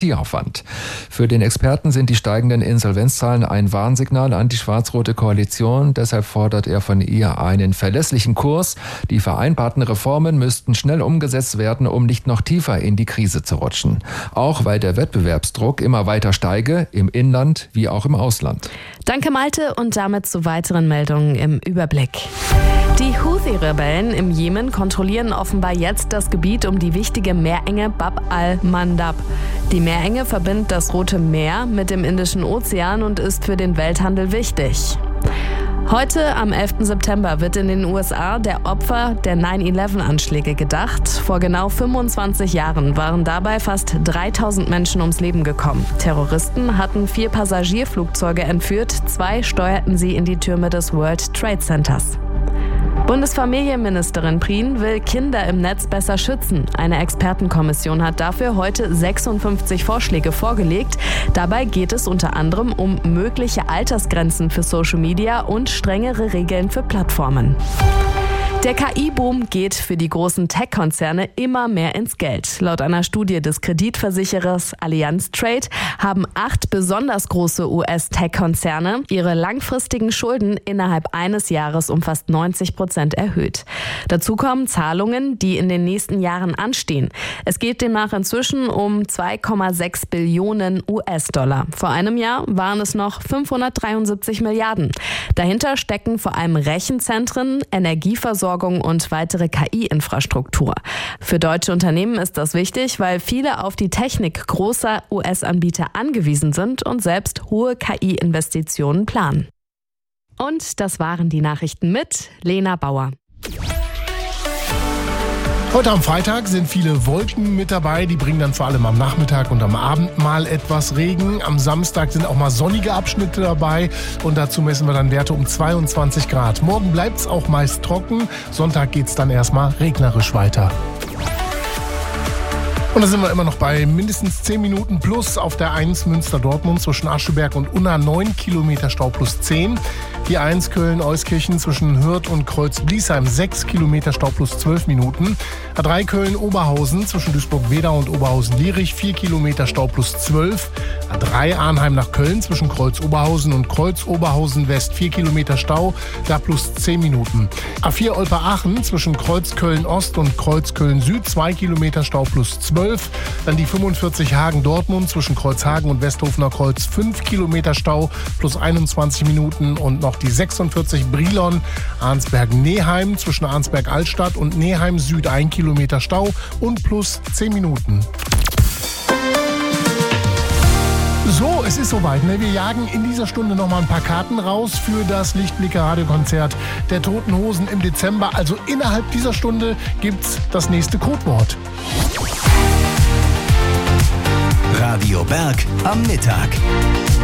Aufwand. Für den Experten sind die steigenden Insolvenzzahlen ein Warnsignal an die schwarz-rote Koalition. Deshalb fordert er von ihr einen verlässlichen Kurs. Die vereinbarten Reformen müssten schnell umgesetzt werden, um nicht noch tiefer in die Krise zu rutschen. Auch weil der Wettbewerbsdruck immer weiter steige, im Inland wie auch im Ausland. Danke Malte und damit zu weiteren Meldungen im Überblick. Die Houthi-Rebellen im Jemen kontrollieren offenbar jetzt das Gebiet um die wichtige Meerenge Bab al-Mandab. Die Meerenge verbindet das Rote Meer mit dem Indischen Ozean und ist für den Welthandel wichtig. Heute, am 11. September, wird in den USA der Opfer der 9/11-Anschläge gedacht. Vor genau 25 Jahren waren dabei fast 3000 Menschen ums Leben gekommen. Terroristen hatten 4 Passagierflugzeuge entführt, 2 steuerten sie in die Türme des World Trade Centers. Bundesfamilienministerin Prien will Kinder im Netz besser schützen. Eine Expertenkommission hat dafür heute 56 Vorschläge vorgelegt. Dabei geht es unter anderem um mögliche Altersgrenzen für Social Media und strengere Regeln für Plattformen. Der KI-Boom geht für die großen Tech-Konzerne immer mehr ins Geld. Laut einer Studie des Kreditversicherers Allianz Trade haben 8 besonders große US-Tech-Konzerne ihre langfristigen Schulden innerhalb eines Jahres um fast 90% erhöht. Dazu kommen Zahlungen, die in den nächsten Jahren anstehen. Es geht demnach inzwischen um 2,6 Billionen US-Dollar. Vor einem Jahr waren es noch 573 Milliarden. Dahinter stecken vor allem Rechenzentren, Energieversorgung und weitere KI-Infrastruktur. Für deutsche Unternehmen ist das wichtig, weil viele auf die Technik großer US-Anbieter angewiesen sind und selbst hohe KI-Investitionen planen. Und das waren die Nachrichten mit Lena Bauer. Heute am Freitag sind viele Wolken mit dabei, die bringen dann vor allem am Nachmittag und am Abend mal etwas Regen. Am Samstag sind auch mal sonnige Abschnitte dabei und dazu messen wir dann Werte um 22 Grad. Morgen bleibt es auch meist trocken, Sonntag geht es dann erstmal regnerisch weiter. Und da sind wir immer noch bei mindestens 10 Minuten plus auf der 1 Münster-Dortmund zwischen Ascheberg und Unna 9 Kilometer Stau plus 10. Die 1 Köln-Euskirchen zwischen Hürth und Kreuz-Bliesheim 6 Kilometer Stau plus 12 Minuten. A3 Köln-Oberhausen zwischen Duisburg-Wedau und Oberhausen-Lierich 4 Kilometer Stau plus 12. A3 Arnheim nach Köln zwischen Kreuz-Oberhausen und Kreuz-Oberhausen-West 4 Kilometer Stau, da plus 10 Minuten. A4 Olper-Aachen zwischen Kreuz-Köln-Ost und Kreuz-Köln-Süd 2 Kilometer Stau plus 12. Dann die 45 Hagen-Dortmund zwischen Kreuzhagen und Westhofener Kreuz 5 Kilometer Stau plus 21 Minuten und noch die 46 Brilon Arnsberg-Neheim zwischen Arnsberg-Altstadt und Neheim Süd 1 Kilometer Stau und plus 10 Minuten. So, es ist soweit. Wir jagen in dieser Stunde noch mal ein paar Karten raus für das Lichtblicker-Radiokonzert der Toten Hosen im Dezember. Also innerhalb dieser Stunde gibt's das nächste Codewort. Radio Berg am Mittag.